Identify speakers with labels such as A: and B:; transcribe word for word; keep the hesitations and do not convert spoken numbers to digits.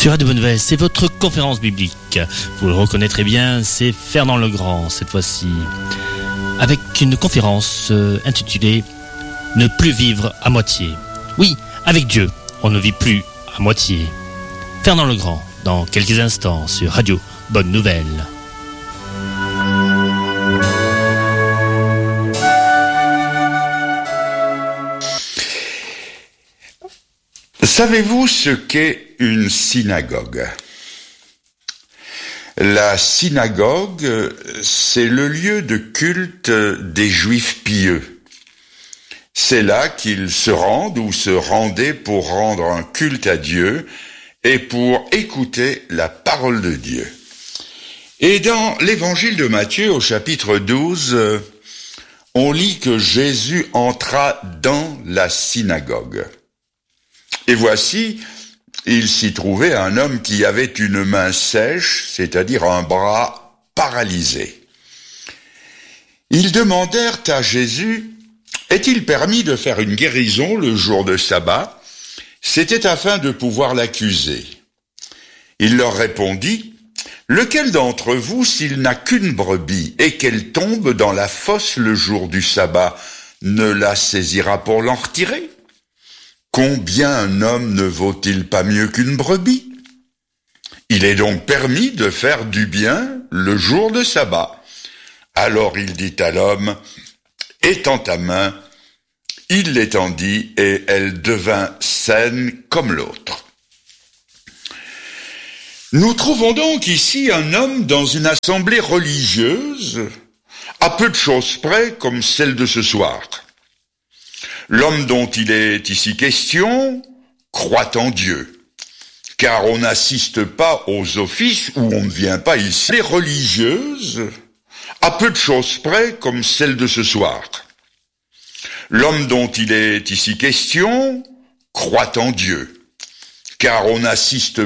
A: Sur Radio Bonne Nouvelle, c'est votre conférence biblique. Vous le reconnaîtrez bien, c'est Fernand Legrand cette fois-ci. Avec une conférence euh, intitulée « Ne plus vivre à moitié ». Oui, avec Dieu, on ne vit plus à moitié. Fernand Legrand, dans quelques instants sur Radio Bonne Nouvelle.
B: Savez-vous ce qu'est une synagogue ? La synagogue, c'est le lieu de culte des Juifs pieux. C'est là qu'ils se rendent ou se rendaient pour rendre un culte à Dieu et pour écouter la parole de Dieu. Et dans l'évangile de Matthieu, au chapitre douze, on lit que Jésus entra dans la synagogue. Et voici, il s'y trouvait un homme qui avait une main sèche, c'est-à-dire un bras paralysé. Ils demandèrent à Jésus, « Est-il permis de faire une guérison le jour de sabbat ?» C'était afin de pouvoir l'accuser. Il leur répondit, « Lequel d'entre vous, s'il n'a qu'une brebis et qu'elle tombe dans la fosse le jour du sabbat, ne la saisira pour l'en retirer ? Combien un homme ne vaut-il pas mieux qu'une brebis ? Il est donc permis de faire du bien le jour de sabbat. » Alors il dit à l'homme, « Étends ta main. » Il l'étendit et elle devint saine comme l'autre. Nous trouvons donc ici un homme dans une assemblée religieuse, à peu de choses près comme celle de ce soir. L'homme dont il est ici question croit en Dieu, car on n'assiste pas aux offices ou on ne vient pas ici. Les religieuses, à peu de choses près comme celle de ce soir. L'homme dont il est ici question croit en Dieu, car on n'assiste